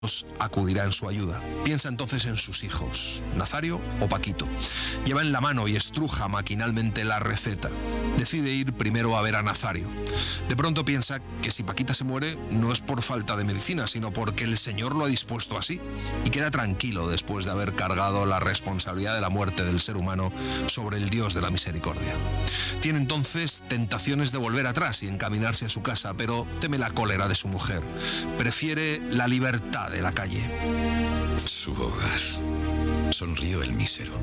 acudirá en su ayuda. Piensa entonces en sus hijos, Nazario o Paquito. Lleva en la mano y estruja maquinalmente la receta. Decide ir primero a ver a Nazario. De pronto piensa que si Paquita se muere no es por falta de medicina, sino porque el Señor lo ha dispuesto así. Y queda tranquilo después de haber cargado la responsabilidad de la muerte del ser humano sobre el Dios de la misericordia. Tiene entonces tentaciones de volver atrás y encaminarse a su casa, pero teme la cólera de su mujer. Prefiere la libertad de la calle. Su hogar. Sonrió el mísero.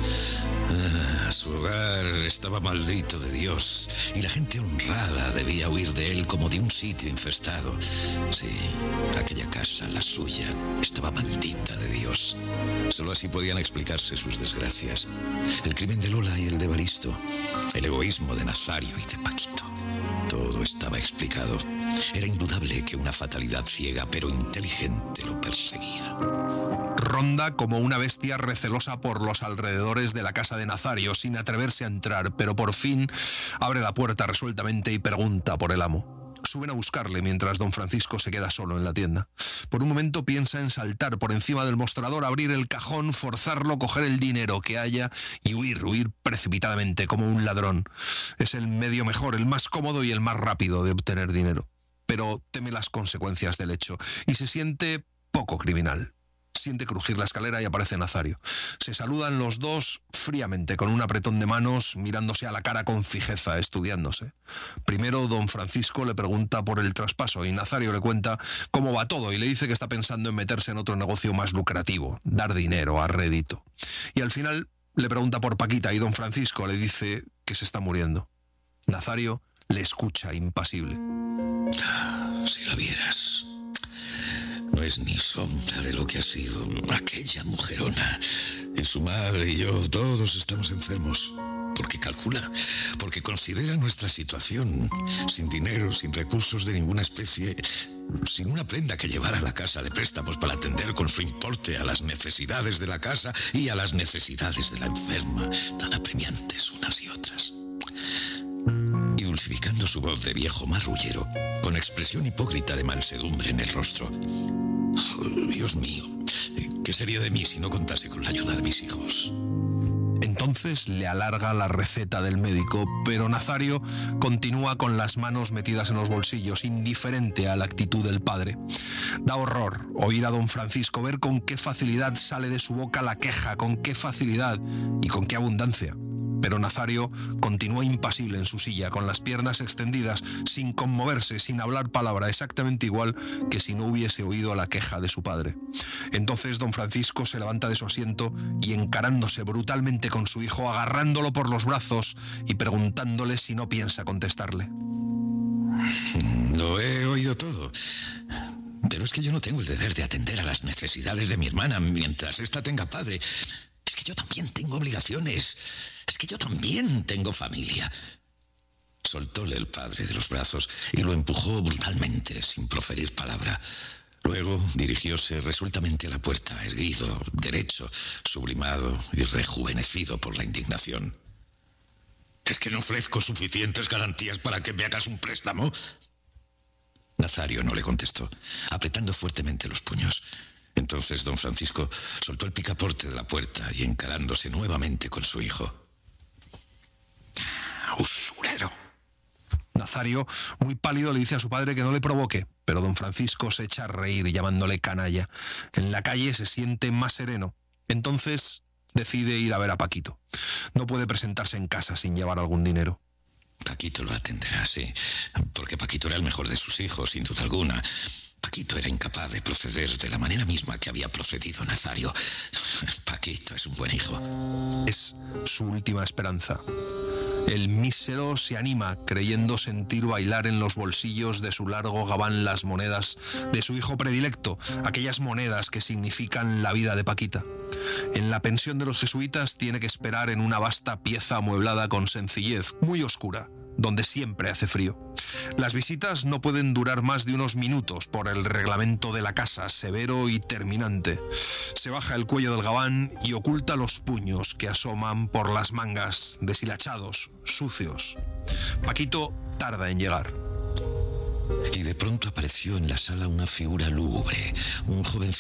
Su hogar estaba maldito de Dios y la gente honrada debía huir de él como de un sitio infestado. Sí, aquella casa, la suya, estaba maldita de Dios. Solo así podían explicarse sus desgracias. El crimen de Lola y el de Evaristo, el egoísmo de Nazario y de Paquito. Todo estaba explicado. Era indudable que una fatalidad ciega pero inteligente lo perseguía. Ronda como una bestia recelosa por los alrededores de la casa de Nazario, sin atreverse a entrar, pero por fin abre la puerta resueltamente y pregunta por el amo. Suben a buscarle mientras don Francisco se queda solo en la tienda. Por un momento piensa en saltar por encima del mostrador, abrir el cajón, forzarlo, coger el dinero que haya y huir precipitadamente como un ladrón. Es el medio mejor, el más cómodo y el más rápido de obtener dinero. Pero teme las consecuencias del hecho y se siente poco criminal. Siente crujir la escalera y aparece Nazario. Se saludan los dos fríamente, con un apretón de manos, mirándose a la cara con fijeza, estudiándose. Primero don Francisco le pregunta por el traspaso y Nazario le cuenta cómo va todo y le dice que está pensando en meterse en otro negocio más lucrativo, dar dinero a rédito. Y al final le pregunta por Paquita y don Francisco le dice que se está muriendo. Nazario le escucha impasible. Si la vieras... No es ni sombra de lo que ha sido aquella mujerona. Y su madre y yo, todos estamos enfermos. Porque calcula, porque considera nuestra situación. Sin dinero, sin recursos de ninguna especie, sin una prenda que llevar a la casa de préstamos para atender con su importe a las necesidades de la casa y a las necesidades de la enferma, tan apremiantes unas y otras. Y dulcificando su voz de viejo marrullero, con expresión hipócrita de mansedumbre en el rostro. Oh, Dios mío, ¿qué sería de mí si no contase con la ayuda de mis hijos? Entonces le alarga la receta del médico, pero Nazario continúa con las manos metidas en los bolsillos, indiferente a la actitud del padre. Da horror oír a don Francisco, ver con qué facilidad sale de su boca la queja, con qué facilidad y con qué abundancia. Pero Nazario continúa impasible en su silla, con las piernas extendidas, sin conmoverse, sin hablar palabra, exactamente igual que si no hubiese oído la queja de su padre. Entonces don Francisco se levanta de su asiento y, encarándose brutalmente con su hijo, agarrándolo por los brazos y preguntándole si no piensa contestarle. Lo he oído todo. Pero es que yo no tengo el deber de atender a las necesidades de mi hermana mientras ésta tenga padre. Es que yo también tengo obligaciones. Es que yo también tengo familia. Soltóle el padre de los brazos y lo empujó brutalmente, sin proferir palabra. Luego dirigióse resueltamente a la puerta, erguido, derecho, sublimado y rejuvenecido por la indignación. ¿Es que no ofrezco suficientes garantías para que me hagas un préstamo? Nazario no le contestó, apretando fuertemente los puños. Entonces don Francisco soltó el picaporte de la puerta y encarándose nuevamente con su hijo. ¡Usurero! Nazario, muy pálido, le dice a su padre que no le provoque, pero don Francisco se echa a reír llamándole canalla. En la calle se siente más sereno. Entonces decide ir a ver a Paquito. No puede presentarse en casa sin llevar algún dinero. Paquito lo atenderá, sí, porque Paquito era el mejor de sus hijos, sin duda alguna. Paquito era incapaz de proceder de la manera misma que había procedido Nazario. Paquito es un buen hijo. Es su última esperanza. El mísero se anima, creyendo sentir bailar en los bolsillos de su largo gabán las monedas de su hijo predilecto, aquellas monedas que significan la vida de Paquita. En la pensión de los jesuitas tiene que esperar en una vasta pieza amueblada con sencillez, muy oscura, donde siempre hace frío. Las visitas no pueden durar más de unos minutos por el reglamento de la casa, severo y terminante. Se baja el cuello del gabán y oculta los puños que asoman por las mangas, deshilachados, sucios. Paquito tarda en llegar. Y de pronto apareció en la sala una figura lúgubre, un joven